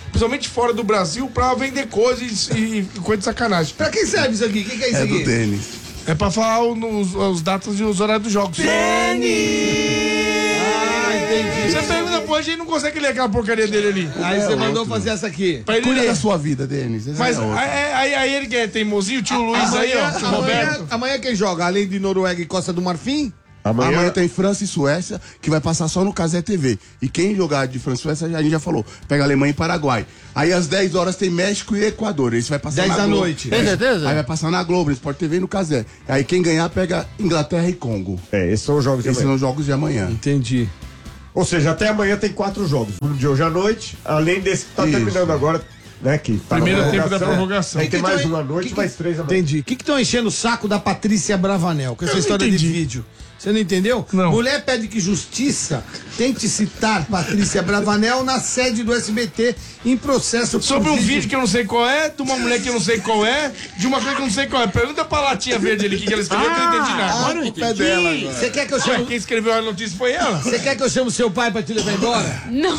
principalmente fora do Brasil, pra vender coisas e, e coisa de sacanagem. Pra quem serve isso aqui? O que, que é isso É aqui? do tênis. É pra falar os, os datas e os horários dos jogos. Ah, entendi. Você pergunta pro Anjo e não consegue ler aquela porcaria dele ali. Aí você É mandou outro. fazer essa aqui. Pra ele Cuida ler. da sua vida, Denis. Esse Mas é outro. aí, aí, aí ele que é teimosinho, o tio Luiz aí, ó, tio amanhã, Roberto. amanhã quem joga? Além de Noruega e Costa do Marfim? Amanhã, Amanhã tem França e Suécia, que vai passar só no Casé T V. E quem jogar de França e Suécia, a gente já falou, pega Alemanha e Paraguai. Aí às dez horas tem México e Equador. Esse vai passar dez na da Globo. noite. Tem certeza? Aí vai passar na Globo, no Sport T V e no Casé. Aí quem ganhar pega Inglaterra e Congo. É, esses são os jogos de Esses amanhã. são os jogos de amanhã. Entendi. Ou seja, até amanhã tem quatro jogos. Um de hoje à noite, além desse que tá Isso. terminando agora, né? Que tá na Primeiro tempo da prorrogação. prorrogação. Aí tem mais Que um à que- noite, que- mais três amanhã. Entendi. O que estão enchendo o saco da Patrícia Bravanel com essa Eu história não de entendi. vídeo? Você não entendeu? Não. Mulher pede que justiça tente citar Patrícia Bravanel na sede do S B T em processo por Sobre um vídeo que eu não sei qual é, de uma mulher que eu não sei qual é, de uma coisa que eu não sei qual é. Pergunta pra latinha verde ali o que que ela escreveu, que eu não entendi nada. Olha o pé dela agora. Você quer que eu Ué, chame? quem escreveu a notícia foi ela. Você quer que eu chame seu pai pra te levar embora? Não.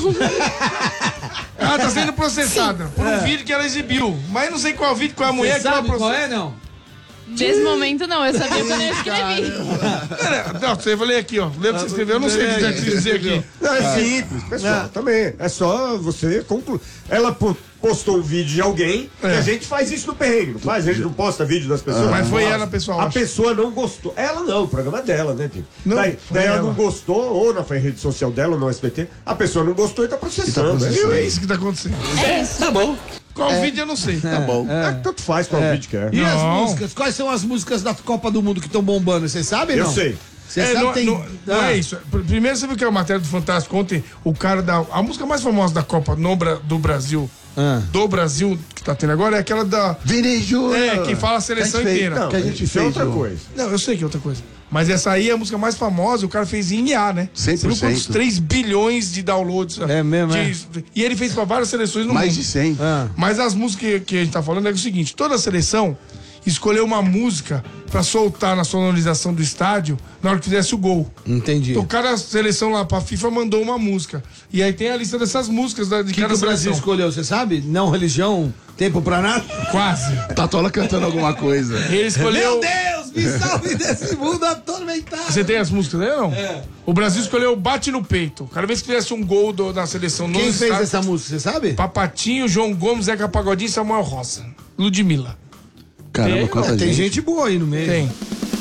Ela tá sendo processada por um vídeo que ela exibiu. Mas eu não sei qual vídeo, qual é a mulher Você que ela sabe qual processa. é, não? Nesse momento não, eu sabia quando eu escrevi. Pera, Não, você vai ler aqui, ó. Lê o que você escreveu, eu não sei o que você quis dizer aqui. Não, é simples, pessoal, também. É só você concluir. Ela po- postou um vídeo de alguém e É. a gente faz isso no perrengue, não faz? A gente não posta vídeo das pessoas. Mas foi Nossa. ela, pessoal, A acho. pessoa não gostou. Ela não, o programa é dela, né, Tio? Não, daí foi daí ela ela. não gostou, ou na rede social dela, ou no S B T. A pessoa não gostou e tá processando. processando. É, Viu? É isso. isso que tá acontecendo. É isso. Tá bom. Qual vídeo eu não sei. Tá bom. É, tanto faz qual vídeo que é. E as Não. músicas? Quais são as músicas da Copa do Mundo que estão bombando? Você sabe, Eu não? sei. Você É, sabe, não, tem... não- não Ah. é isso. Primeiro você viu que a matéria do Fantástico ontem, o cara da. A música mais famosa da Copa no, Bra- do Brasil, Ah. do Brasil, que tá tendo agora, é aquela da. Vini Júnior. É, quem fala a seleção Que a gente inteira. fez- que a gente Isso é fez outra o- coisa. Não, eu sei que é outra coisa. Mas essa aí é a música mais famosa, o cara fez em I A, né? cem por Você viu cento. quantos três bilhões de downloads? É mesmo, é? de- E ele fez pra várias seleções no Mais mundo. de cem. Ah. Mas as músicas que, que a gente tá falando é o seguinte: toda seleção escolheu uma música pra soltar na sonorização do estádio na hora que fizesse o gol. Entendi. Então cada seleção lá pra FIFA mandou uma música. E aí tem a lista dessas músicas da, de O que, cada que o Brasil seleção. escolheu, você sabe? Não religião, tempo pra nada? Quase. Tatola cantando alguma coisa. Ele escolheu. Meu Deus, me salve desse mundo atormentado. Você tem as músicas dele, não? É. O Brasil escolheu Bate no Peito. Cada vez que fizesse um gol do- da seleção no Quem fez estádio, essa música, você sabe? Papatinho, João Gomes, Zeca Pagodinho e Samuel Rosa. Ludmilla. Caramba, Tem, quanta Tem gente. gente boa aí no meio. Tem.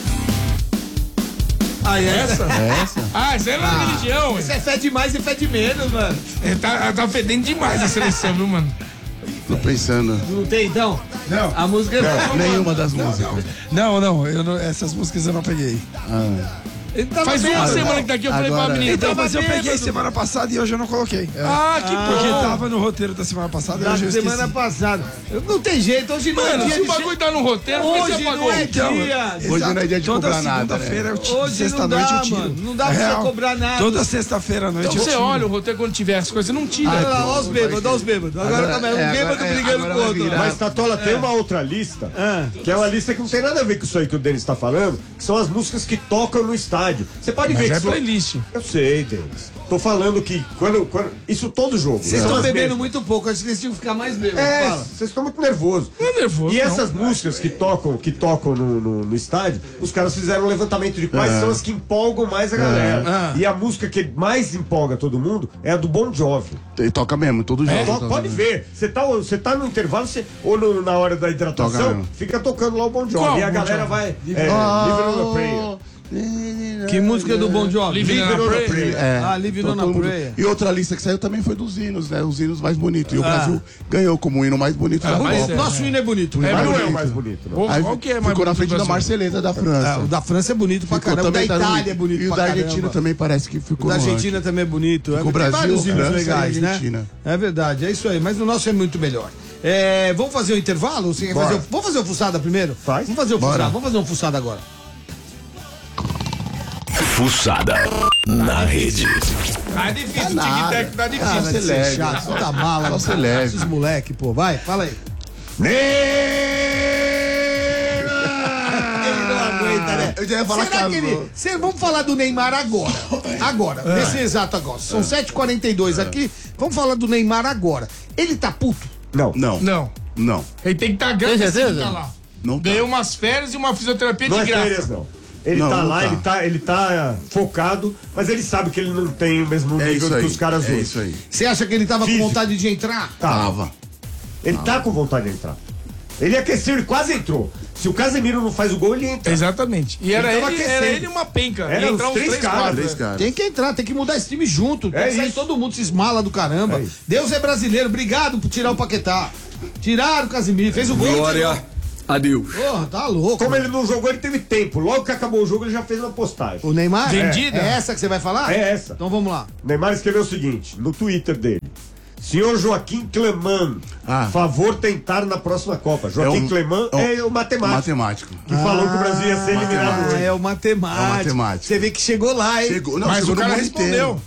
Ah, é? Essa? Essa? Ah, isso aí não é religião. Você é fé de mais e fé de menos, mano. É, tá, tá fedendo demais a seleção, viu, mano? Tô pensando. Não tem, então? Não. A música é... Nenhuma das músicas. Não, não, eu não- essas músicas eu não peguei. Ele tava Faz uma bêbado. semana que tá aqui, eu falei pra Agora- menina. Então, tava mas eu bêbado. peguei semana passada e hoje eu não coloquei. É. Ah, que Porque bom. tava no roteiro da semana passada e Da hoje eu esqueci. semana passada. Não tem jeito, hoje não Mano, é dia se o de... bagulho tá no roteiro, por que Hoje você apagou? não é Então, dia. Hoje não é dia de Toda cobrar nada, segunda-feira né? eu tiro. Hoje não Sexta-noite dá, eu tiro. mano. Não dá pra É você real. cobrar nada. Toda sexta-feira à noite Então eu você tiro. olha o roteiro quando tiver as coisas, você não tira. Olha lá, olha os bêbados, olha os bêbados. Agora Agora- como é um é, bêbado agora- é, brigando agora com o vai outro. virar. Mas, Tatola, tem uma outra lista, que é uma lista que não tem nada a ver com isso aí que o Denis tá falando, que são as músicas que tocam no estádio. Você pode ver Mas que é são- playlist. Eu sei, Denis. Tô falando que quando, quando isso todo jogo. Vocês né? estão Às bebendo vezes- muito pouco, acho que vocês tinham que ficar mais bêbados. É, Fala. vocês estão muito nervosos. Não é nervoso, E não. essas músicas que tocam, que tocam no, no- no estádio, os caras fizeram um levantamento de quais são as que empolgam mais a galera. Ah. E a música que mais empolga todo mundo é a do Bon Jovi. Ele toca mesmo, todo jogo. To- toca pode mesmo. ver. Você tá, você tá no intervalo você, ou no- na hora da Toca hidratação, mesmo. fica tocando lá o Bon Jovi. Qual e a Bon galera Jovi? vai. É, Oh, Living on a Prayer. Que música é do Bon Jovi? Living on a Prayer. É, Ah, Living então on a todo mundo- Prayer. E outra lista que saiu também foi dos hinos, né? Os hinos mais bonitos. E o Ah. Brasil ganhou como o hino mais bonito da mas Copa. é. Nosso hino é bonito. É, Mas não é o bonito. mais bonito, não. Qual, Aí qual que é mais ficou na bonito frente do da Brasil? Marseleza da França. Ah, o da França é bonito pra Ficou caramba. O da também, tá no- Itália é bonito E o pra da caramba. Argentina também parece que O ficou da no Argentina ranking. também é bonito. É, Ficou tem Brasil, vários hinos França e legais, né? Argentina. É verdade, é isso aí. Mas o nosso é muito melhor. É, vamos fazer o intervalo? Você quer Bora. fazer o- vamos fazer o fuçada primeiro? Faz. Vamos fazer o Bora. fuçada. Vamos fazer um fuçada agora. Fuçada na rede. Tá difícil, o Nada. tic-tac tá Ah, difícil. vai ser ser leve. chato. Só dá mala. Só não ser tá- leve. Esses moleque, pô. Vai, fala aí. Ele não aguenta, né? Eu já ia falar Será que casou. ele... Cê- vamos falar do Neymar agora. Agora, nesse exato agora. São sete e quarenta e dois aqui. Vamos falar do Neymar agora. Ele tá puto? Não. Não. Não. Não. Ele tem que estar tá agradecido de tá lá. Não tá. Ganhou umas férias e uma fisioterapia Não de é graça. férias, não. Ele Não, tá não lá, tá. ele tá, ele tá focado, mas ele sabe que ele não tem o mesmo É nível isso que aí. os caras É hoje. isso aí. Você acha que ele tava Físico. com vontade de entrar? Tava. Ele tá com vontade de entrar. Ele aqueceu, ele quase entrou. Se o Casemiro não faz o gol, ele entra. Exatamente. E era Ele ele, tava era aquecendo. ele e uma penca. Era Ia os entrar uns três três, caras, quatro. Três caras. Tem que entrar, tem que mudar esse time junto. Tem É que sair isso. todo mundo se esmala do caramba. É isso. Deus é brasileiro, obrigado por tirar o Paquetá. Tiraram o Casimiro, fez o gol. Glória a Deus. Porra, tá louco. Como ele não jogou, ele teve tempo. Logo que acabou o jogo, ele já fez uma postagem. O Neymar? Vendida? É, é essa que você vai falar? É essa. Então vamos lá. O Neymar escreveu o seguinte, no Twitter dele. Senhor Joaquim Cleman, Ah. favor tentar na próxima Copa. Joaquim É o- Cleman é o- é o matemático. Matemático. Que falou que o Brasil ia ser eliminado Ah, hoje. é o matemático. É o matemático. Você vê que chegou lá, hein? Chegou, não, Mas chegou o cara no mundo respondeu. inteiro.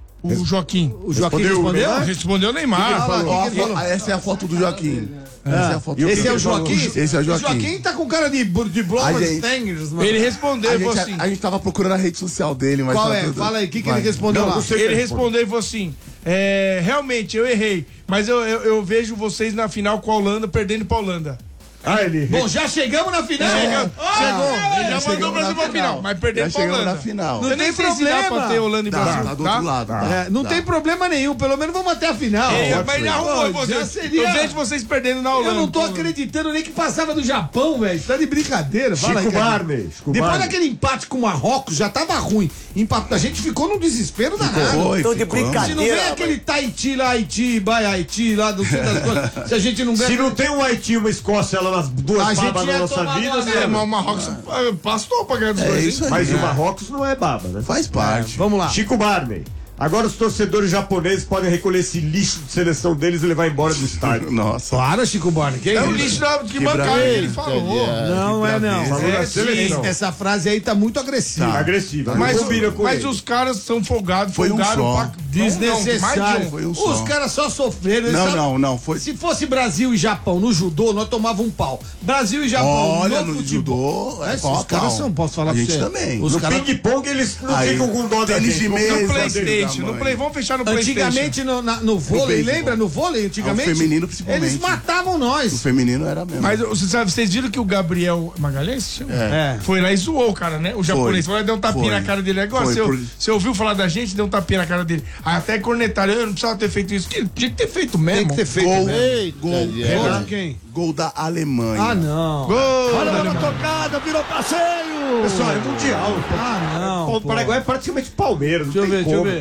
O Joaquim. O Joaquim Respondeu o respondeu? Neymar? Respondeu o Neymar. falou? Ó, O que a que ele fo- falou? essa é a foto do Joaquim. Essa é a foto E o do Esse é o ele falou? Joaquim? Esse é o Joaquim. O Joaquim tá com cara de, de A Blower gente- Stangers, mano. Ele respondeu A e falou gente, assim. a, a gente tava procurando a rede social dele, mas Qual tá é? tudo- Fala aí, o que, que Vai. ele respondeu Não, lá? não sei. Ele respondeu e falou assim: é, realmente, eu errei, mas eu, eu, eu vejo vocês na final com a Holanda perdendo pra Holanda. Ah, ele... Bom, já chegamos na final. Chegamos. Ah, Chegou. é, Ele já chegamos mandou o Brasil na pra final, final. mas perdendo Já pra chegamos Holanda. na final. Eu Não nem tem sei se dá problema. pra ter Holanda e Tá, Brasil. tá do outro lado. Tá. É, não Tá. tem problema nenhum, pelo menos vamos até a final. É, mas ele arrumou Pô, vocês. já seria- Eu vejo vocês perdendo na Holanda. Eu não tô acreditando nem que passava do Japão, velho. Tá de brincadeira. Fala Chico aí, cara. Barney. Chico Depois Barney. daquele empate com o Marrocos, já tava ruim. Empate, a gente ficou num desespero danado. Foi, Tô de ficou. brincadeira. Se não vem aquele Tahiti lá, Haiti, vai Haiti lá, não sei das coisas. Se a gente não ganha. Se não tem um Haiti e uma Escócia lá nas duas A gente babas ia na nossa tomar vida, uma né? É, mas o Marrocos ah, pastou pra ganhar dos É dois, hein? isso aí. Mas o É. Marrocos não é baba, né? Faz parte. Vamos lá. Chico Barney. Agora os torcedores japoneses podem recolher esse lixo de seleção deles e levar embora do estádio. Nossa. Para, Chico Barney. Que É o isso? lixo da que bancada que ele falou. Não é não. Falou É, da seleção. sim, essa frase aí tá muito agressiva. Tá. Agressiva. Mas, não combina com mas ele. os caras são folgados, Foi um folgaram só. pra... Desnecessário. Não, não, mais de um. Foi um Os só. caras só sofreram. eles Não, só- não, não. Foi. Se fosse Brasil e Japão no judô, nós tomávamos um pau. Brasil e Japão Olha, no no futebol. judô. É, É, os pau, caras pau. são, posso falar A pra gente você. também. Os No caras... ping-pong eles não Aí, ficam com dó da tênis gente. de vamos mesa, ficar No com dó Playstation. deles. Playstation, no tamanho. Play, vamos fechar no Playstation. Antigamente no, na- no vôlei, beisebol. lembra? No vôlei, antigamente. Ah, o feminino, principalmente. Eles matavam nós. O feminino era mesmo. Mas você sabe, vocês viram que o Gabriel Magalhães se chama? É. Foi lá e zoou o cara, né? O japonês foi lá e deu um tapinha Foi. na cara dele. Agora, Foi, você, por- você ouviu falar da gente, deu um tapinha na cara dele. Aí até cornetaram, eu não precisava ter feito isso. Que tinha que ter feito mesmo. Tem que ter feito. Gol, né? gol, Gol gol, de quem? gol da Alemanha. Ah, não. Gol! Olha da a bola Alemanha. tocada, virou passeio. Pessoal, é mundial. Ah, não. O pô. Paraguai é praticamente Palmeiras. Não Deixa eu tem ver, deixa eu como. ver.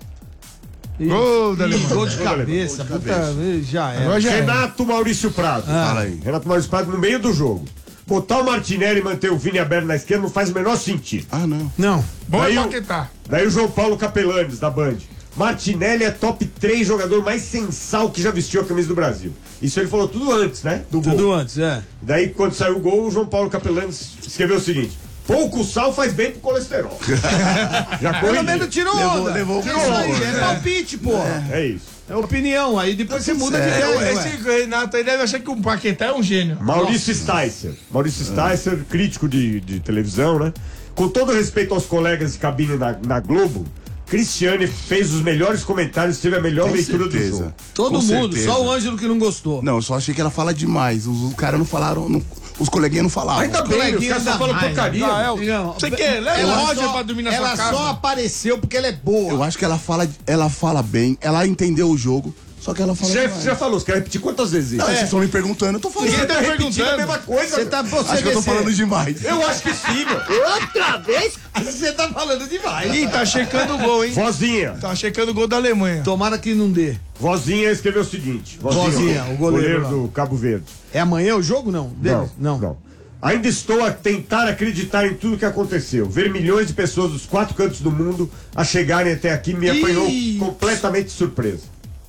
Gol da Ih, Alemanha. Gol de Gol da cabeça. Alemanha. Puta, já era. Agora já é. Renato Maurício Prado. Fala aí. Renato Maurício Prado no meio do jogo. Botar o Martinelli e manter o Vini aberto na esquerda não faz o menor sentido. Ah, não. Não. Bom é Daí o- Paquetá. Daí o João Paulo Capelanes, da Band. Martinelli é top três jogador mais sensal que já vestiu a camisa do Brasil. Isso ele falou tudo antes, né? Do gol. Tudo antes, é. Daí, quando saiu o gol, o João Paulo Capelanes escreveu o seguinte: pouco sal faz bem pro colesterol. Já Pelo corrigiu. menos tirou Levou- onda. levou o Isso aí, gol, é né? palpite, porra. É isso. É opinião. Aí depois você muda de certo. ideia. É, ué. esse Renato aí deve achar que o Paquetá é um gênio. Maurício Sticer. Maurício Sticer, crítico de, de televisão, né? Com todo respeito aos colegas de cabine na, na Globo, Cristiane fez os melhores comentários, teve a melhor Com leitura do certeza. jogo. Todo Com mundo, certeza. só o Ângelo que não gostou. Não, eu só achei que ela fala demais. Os, os caras não falaram. não- os coleguinhas não falavam. Ainda bem, os coleguinhas caras só da falam mais, porcaria. Não, Você quer? Leva o ela Roger só- pra dormir na ela sua casa. só apareceu porque ela é boa. Eu acho que ela fala, ela fala bem, ela entendeu o jogo, só que ela fala Você já, demais. já falou, você quer repetir quantas vezes isso? Não, vocês estão me perguntando, eu tô falando. Você tá repetindo perguntando. a mesma coisa. Você tá, você Acho que eu tô você- falando demais. Eu acho que sim, mano. Outra vez? Você tá falando demais. Ih, tá checando o gol, hein? Vozinha. Tá checando o gol da Alemanha. Tomara que não dê. Vozinha escreveu o seguinte. Vozinha, o goleiro lá. do Cabo Verde. É amanhã o jogo, não? Deles? Não, não. Ainda estou a tentar acreditar em tudo que aconteceu. Ver milhões de pessoas dos quatro cantos do mundo a chegarem até aqui me apanhou Ih. completamente de surpresa.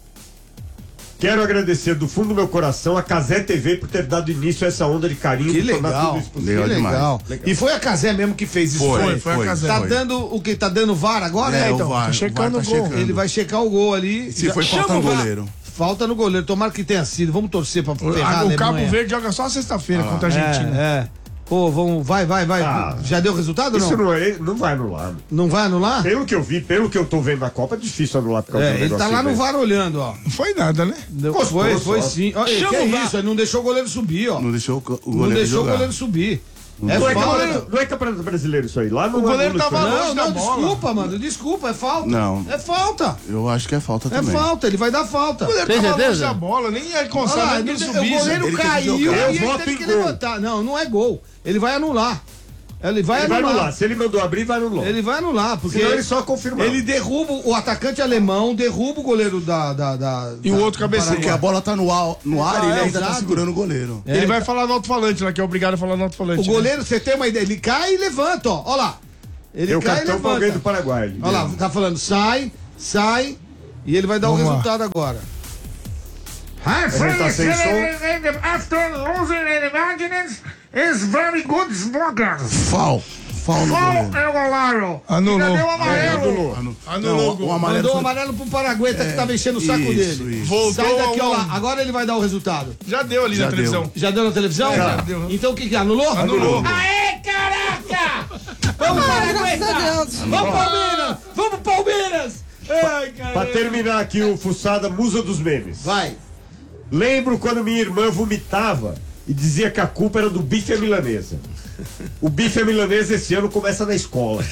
Quero agradecer do fundo do meu coração a Cazé T V por ter dado início a essa onda de carinho Que e tornar legal. tudo isso possível. Que Legal legal. demais. E foi a Cazé mesmo que fez isso. Foi, Foi, foi a foi. Cazé. Tá Foi. dando o que? Tá dando V A R agora? É, É, o então. V A R, tá o checando V A R o gol. checando. Ele vai checar o gol ali. Se Já- foi chama falta no o V A R. goleiro. Falta no goleiro. Tomara que tenha sido. Vamos torcer pra ferrar a O Cabo Alemanha. Verde joga só sexta-feira contra a Argentina. É, é. Ô, vamos, vai, vai, vai. Ah, Já deu resultado ou não? Isso não, é, não vai anular. Não vai anular? Pelo que eu vi, pelo que eu tô vendo na Copa, é difícil anular por causa É, do ele tá negócio lá no aí, V A R olhando, ó. Não foi nada, né? Deu, Gostou foi, foi só. sim. Ó, Chama que é o V A R. isso, ele não deixou o goleiro subir, ó. Não deixou o go- o Não goleiro deixou jogar. o goleiro subir. É Não é, falta. campeonato, não é campeonato brasileiro isso aí. Lá no O goleiro anula tava isso aí. longe Não, da não, bola. desculpa, mano. Desculpa, é falta. Não. É falta. Eu acho que é falta É também. falta, ele vai dar falta. O goleiro Tem tava longe certeza? da bola, nem ele Olha consegue lá, nem ele- subir. o goleiro Ele tem que caiu e jogar. Eu ele voto teve em que gol. levantar. Não, não é gol. Ele vai anular. Ele vai Ele vai anular. anular. Se ele mandou abrir, vai anular. Ele vai anular, porque Senão ele só confirma. ele derruba o atacante alemão, derruba o goleiro da. da, da E o outro cabeceia. Porque a bola tá no ar, no ar Ah, e ele é, ainda tá exato. segurando o goleiro. É, Ele vai falar no alto-falante lá, que é obrigado a falar no alto-falante. O né? goleiro, você tem uma ideia, ele cai e levanta, ó. Ó lá. Ele Tem o cai e cartão pra alguém do levanta. Paraguai. ali. Olha lá, tá falando, sai, sai, e ele vai dar Vamos o lá. resultado agora. Ele tá sem som. After losing the imaginings is very good smoker. Fal. Fal no Qual goleiro. é o goleiro? Anulou. Ainda deu É, amarelo. anulou. Não, Anulou o gol. o amarelo Mandou o foi- amarelo pro Paragueta que tava enchendo o saco isso, dele. isso. Voltou Sai daqui, ao- ó lá. Agora ele vai dar o resultado. Já deu ali Já na deu. televisão. Já deu na televisão? Já deu. Então o que que é? Anulou? Anulou. Aê, caraca! Vamos, Graças a Deus. Vamos, Palmeiras! Vamos, Palmeiras! Ai, cara. Pra terminar aqui o Fuçada Musa dos Memes. Vai. Lembro quando minha irmã vomitava e dizia que a culpa era do bife à milanesa. O bife à milanesa esse ano começa na escola.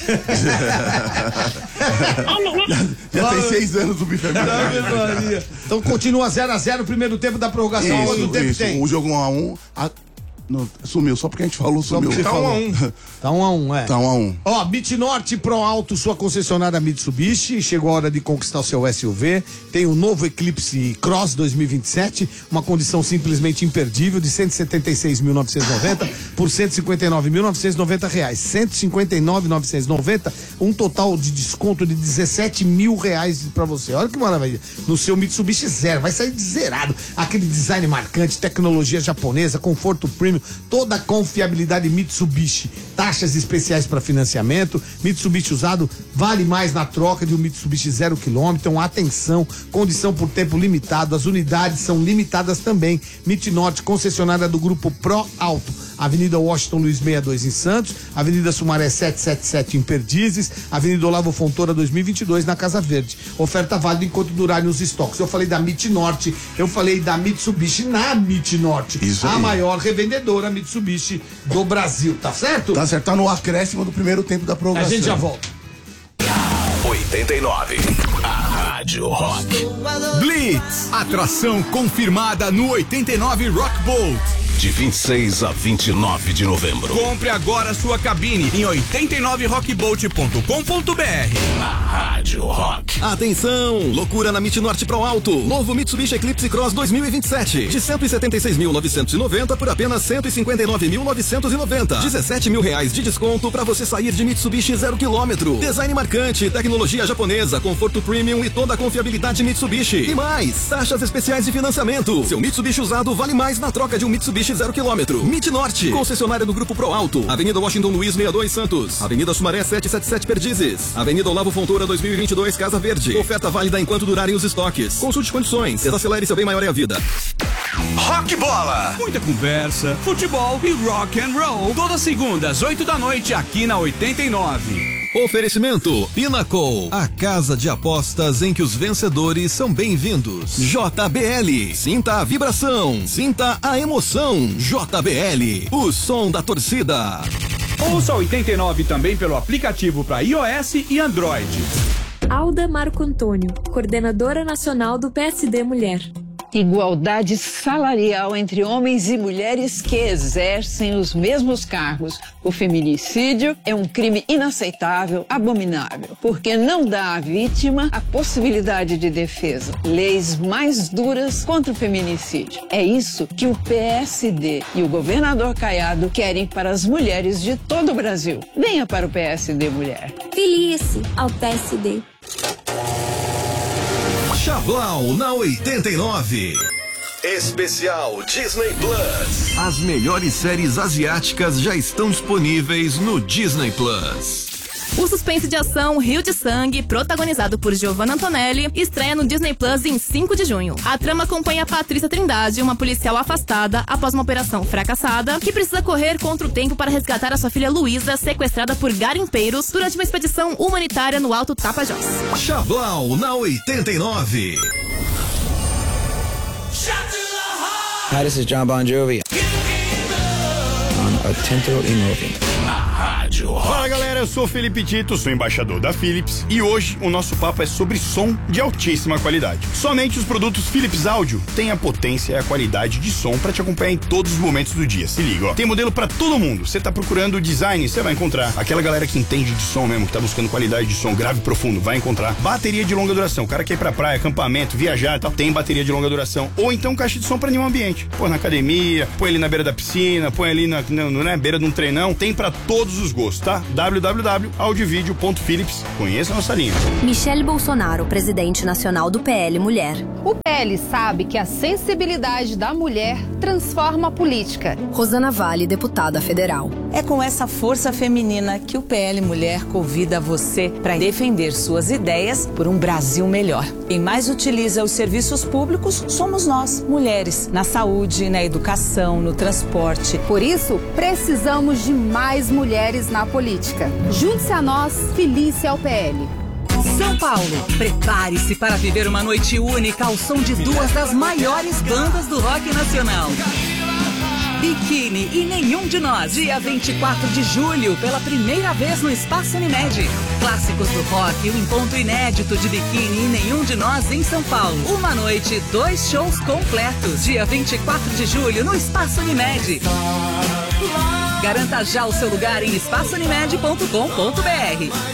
Já tem seis anos o bife é Ave Maria. Então continua zero a zero o primeiro tempo da prorrogação. Quanto tempo Isso, tem? o jogo um a um. A... Não, sumiu, só porque a gente falou, sumiu. porque Tá um a um. Tá um a um, é. Tá um a um. Ó, Mitnorte Pro Alto, sua concessionária Mitsubishi. Chegou a hora de conquistar o seu S U V. Tem o novo Eclipse Cross dois mil e vinte e sete, uma condição simplesmente imperdível de cento e setenta e seis mil novecentos e noventa por cento e cinquenta e nove mil novecentos e noventa reais. cento e cinquenta e nove mil novecentos e noventa, um total de desconto de dezessete mil reais pra você. Olha que maravilha. No seu Mitsubishi zero, vai sair de zerado. Aquele design marcante, tecnologia japonesa, conforto premium, toda a confiabilidade Mitsubishi. Taxas especiais para financiamento. Mitsubishi usado vale mais na troca de um Mitsubishi zero quilômetro. Então, atenção, condição por tempo limitado. As unidades são limitadas também. Mitnorte, concessionária do Grupo Pro Alto. Avenida Washington Luiz sessenta e dois em Santos, Avenida Sumaré setecentos e setenta e sete em Perdizes, Avenida Olavo Fontoura dois mil e vinte e dois na Casa Verde. Oferta válida enquanto durarem os estoques. Eu falei da Mitnorte, eu falei da Mitsubishi na Mitnorte, Isso a aí. maior revendedora Mitsubishi do Brasil, tá certo? Tá certo, tá no acréscimo do primeiro tempo da A prorrogação. gente já volta. oitenta e nove. A Rádio Rock. Blitz, atração confirmada no oitenta e nove Rock Bolt. De vinte e seis a vinte e nove de novembro. Compre agora sua cabine em oitenta e nove rock bolt ponto com ponto b r. Na Rádio Rock. Atenção! Loucura na Mitnorte Pro Alto. Novo Mitsubishi Eclipse Cross dois mil e vinte e sete. De cento e setenta e seis mil novecentos e noventa por apenas cento e cinquenta e nove mil novecentos e noventa. dezessete mil reais de desconto para você sair de Mitsubishi zero quilômetro. Design marcante, tecnologia japonesa, conforto premium e toda a confiabilidade Mitsubishi. E mais, taxas especiais de financiamento. Seu Mitsubishi usado vale mais na troca de um Mitsubishi zero quilômetro. Mitnorte, concessionária do Grupo Pro Alto. Avenida Washington Luiz sessenta e dois Santos. Avenida Sumaré setecentos e setenta e sete Perdizes. Avenida Olavo Fontoura dois mil e vinte e dois Casa Verde. Oferta válida enquanto durarem os estoques. Consulte condições. Desacelere seu bem maior é a vida. Rock Bola. Muita conversa, futebol e rock and roll. Todas segundas, oito da noite, aqui na oitenta e nove. Oferecimento Pinnacle, a casa de apostas em que os vencedores são bem-vindos. J B L, sinta a vibração, sinta a emoção. J B L, o som da torcida. Ouça oitenta e nove também pelo aplicativo para iOS e Android. Alda Marco Antônio, coordenadora nacional do P S D Mulher. Igualdade salarial entre homens e mulheres que exercem os mesmos cargos. O feminicídio é um crime inaceitável, abominável, porque não dá à vítima a possibilidade de defesa. Leis mais duras contra o feminicídio. É isso que o P S D e o governador Caiado querem para as mulheres de todo o Brasil. Venha para o P S D Mulher. Filie-se ao P S D. Chablau na oitenta e nove. Especial Disney Plus. As melhores séries asiáticas já estão disponíveis no Disney Plus. O suspense de ação Rio de Sangue, protagonizado por Giovanna Antonelli, estreia no Disney Plus em cinco de junho. A trama acompanha a Patrícia Trindade, uma policial afastada após uma operação fracassada, que precisa correr contra o tempo para resgatar a sua filha Luísa, sequestrada por garimpeiros durante uma expedição humanitária no Alto Tapajós. Chablau na oitenta e nove. Hi, this is John Bon Jovi on Atento e Moving. Fala galera, eu sou o Felipe Tito, sou embaixador da Philips e hoje o nosso papo é sobre som de altíssima qualidade. Somente os produtos Philips Audio têm a potência e a qualidade de som para te acompanhar em todos os momentos do dia. Se liga, ó. Tem modelo para todo mundo. Você tá procurando design, você vai encontrar. Aquela galera que entende de som mesmo, que tá buscando qualidade de som grave e profundo, vai encontrar. Bateria de longa duração. O cara quer ir pra praia, acampamento, viajar e tal, tem bateria de longa duração. Ou então caixa de som para nenhum ambiente. Põe na academia, põe ali na beira da piscina, põe ali na, na, na beira de um treinão. Tem para todos os gostos, tá? w w w ponto audiovideo ponto philips. Conheça a nossa linha. Michele Bolsonaro, presidente nacional do P L Mulher. O P L sabe que a sensibilidade da mulher transforma a política. Rosana Vale, deputada federal. É com essa força feminina que o P L Mulher convida você para defender suas ideias por um Brasil melhor. Quem mais utiliza os serviços públicos somos nós, mulheres, na saúde, na educação, no transporte. Por isso, precisamos de mais mulheres na política. Junte-se a nós, filie-se ao P L. São Paulo, prepare-se para viver uma noite única ao som de duas das maiores bandas do rock nacional. Biquíni e Nenhum de Nós, dia vinte e quatro de julho, pela primeira vez no Espaço Unimed. Clássicos do rock, um encontro inédito de Biquíni e Nenhum de Nós em São Paulo. Uma noite, dois shows completos, dia vinte e quatro de julho no Espaço Unimed. Garanta já o seu lugar em espaço unimed ponto com ponto b r.